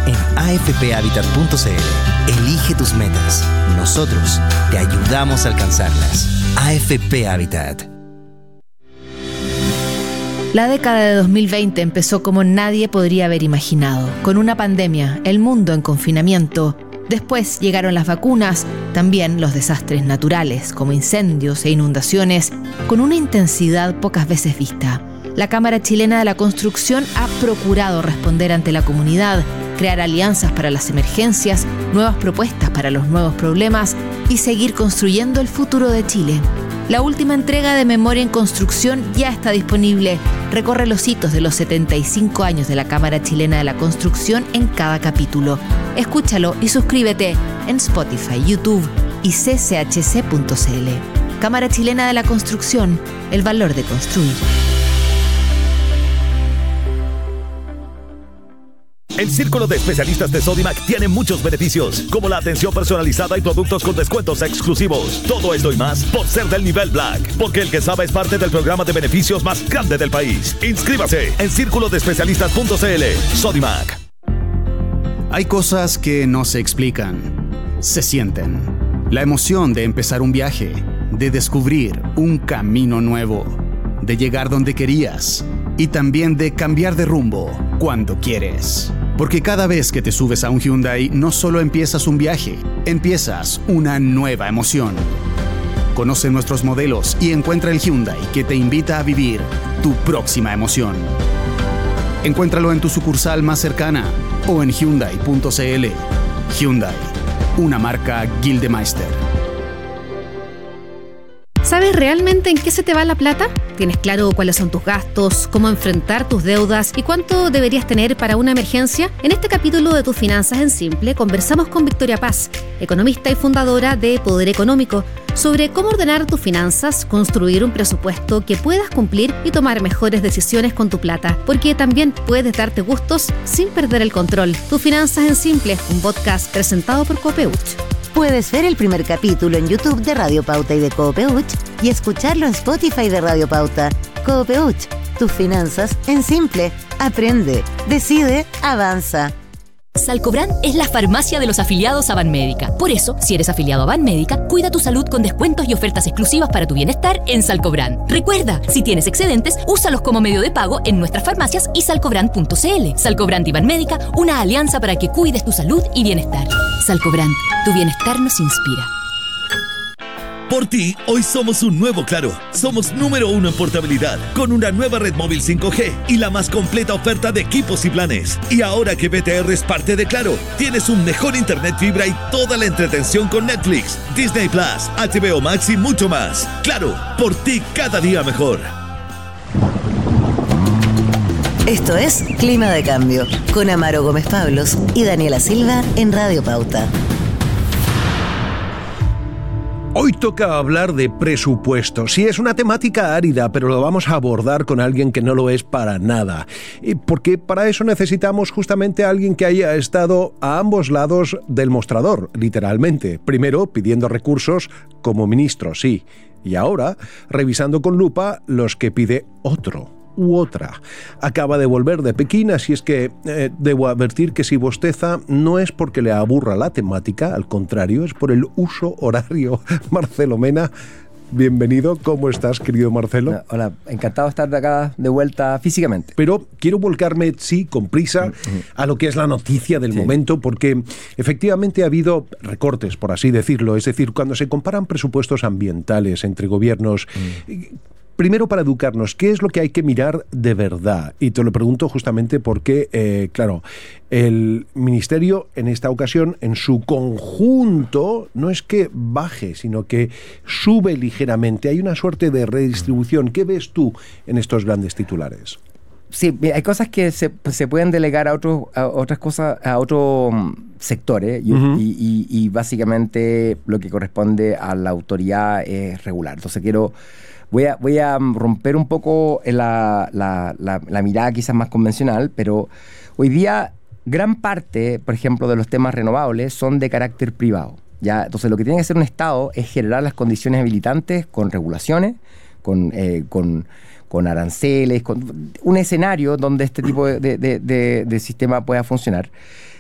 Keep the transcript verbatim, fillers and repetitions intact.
en a f p habitat punto c l. Elige tus metas. Nosotros te ayudamos a alcanzarlas. A F P Habitat. La década de dos mil veinte empezó como nadie podría haber imaginado, con una pandemia, el mundo en confinamiento. Después llegaron las vacunas, también los desastres naturales, como incendios e inundaciones, con una intensidad pocas veces vista. La Cámara Chilena de la Construcción ha procurado responder ante la comunidad, crear alianzas para las emergencias, nuevas propuestas para los nuevos problemas y seguir construyendo el futuro de Chile. La última entrega de Memoria en Construcción ya está disponible. Recorre los hitos de los setenta y cinco años de la Cámara Chilena de la Construcción en cada capítulo. Escúchalo y suscríbete en Spotify, YouTube y c c h c punto c l. Cámara Chilena de la Construcción, el valor de construir. El Círculo de Especialistas de Sodimac tiene muchos beneficios, como la atención personalizada y productos con descuentos exclusivos. Todo esto y más por ser del nivel Black, porque el que sabe es parte del programa de beneficios más grande del país. Inscríbase en círculo de especialistas punto c l. Sodimac. Hay cosas que no se explican, se sienten. La emoción de empezar un viaje, de descubrir un camino nuevo, de llegar donde querías y también de cambiar de rumbo cuando quieres. Porque cada vez que te subes a un Hyundai, no solo empiezas un viaje, empiezas una nueva emoción. Conoce nuestros modelos y encuentra el Hyundai que te invita a vivir tu próxima emoción. Encuéntralo en tu sucursal más cercana o en hyundai punto c l. Hyundai, una marca Gildemeister. ¿Sabes realmente en qué se te va la plata? ¿Tienes claro cuáles son tus gastos, cómo enfrentar tus deudas y cuánto deberías tener para una emergencia? En este capítulo de Tus Finanzas en Simple conversamos con Victoria Paz, economista y fundadora de Poder Económico, sobre cómo ordenar tus finanzas, construir un presupuesto que puedas cumplir y tomar mejores decisiones con tu plata, porque también puedes darte gustos sin perder el control. Tus Finanzas en Simple, un podcast presentado por Copeuch. Puedes ver el primer capítulo en YouTube de Radio Pauta y de Copeuch y escucharlo en Spotify de Radio Pauta. Copeuch, tus finanzas en simple. Aprende, decide, avanza. Salcobran es la farmacia de los afiliados a Banmédica. Por eso, si eres afiliado a Banmédica, cuida tu salud con descuentos y ofertas exclusivas para tu bienestar en Salcobran. Recuerda, si tienes excedentes, úsalos como medio de pago en nuestras farmacias y salcobran punto c l. Salcobran y Banmédica, una alianza para que cuides tu salud y bienestar. Salcobran, tu bienestar nos inspira. Por ti, hoy somos un nuevo Claro. Somos número uno en portabilidad, con una nueva red móvil cinco G y la más completa oferta de equipos y planes. Y ahora que B T R es parte de Claro, tienes un mejor internet fibra y toda la entretención con Netflix, Disney Plus, H B O Max y mucho más. Claro, por ti cada día mejor. Esto es Clima de Cambio, con Amaro Gómez Pablos y Daniela Silva en Radio Pauta. Hoy toca hablar de presupuesto. Sí, es una temática árida, pero lo vamos a abordar con alguien que no lo es para nada. Y porque para eso necesitamos justamente a alguien que haya estado a ambos lados del mostrador, literalmente. Primero pidiendo recursos como ministro, sí. Y ahora revisando con lupa los que pide otro u otra. Acaba de volver de Pekín, así es que eh, debo advertir que si bosteza no es porque le aburra la temática, al contrario, es por el uso horario. Marcelo Mena, bienvenido. ¿Cómo estás, querido Marcelo? Hola, encantado de estar de acá de vuelta físicamente. Pero quiero volcarme, sí, con prisa, uh-huh. a lo que es la noticia del sí. momento, porque efectivamente ha habido recortes, por así decirlo. Es decir, cuando se comparan presupuestos ambientales entre gobiernos... Uh-huh. Primero, para educarnos, ¿qué es lo que hay que mirar de verdad? Y te lo pregunto justamente porque, eh, claro, el Ministerio en esta ocasión, en su conjunto, no es que baje, sino que sube ligeramente. Hay una suerte de redistribución. ¿Qué ves tú en estos grandes titulares? Sí, hay cosas que se, se pueden delegar a otros, a otras cosas, a otros sectores, y, uh-huh. y, y, y básicamente lo que corresponde a la autoridad es regular. Entonces quiero... Voy a, voy a romper un poco la, la, la, la mirada quizás más convencional, pero hoy día gran parte, por ejemplo, de los temas renovables son de carácter privado, ¿ya? Entonces lo que tiene que hacer un Estado es generar las condiciones habilitantes con regulaciones, con, eh, con, con aranceles, con un escenario donde este tipo de, de, de, de sistema pueda funcionar.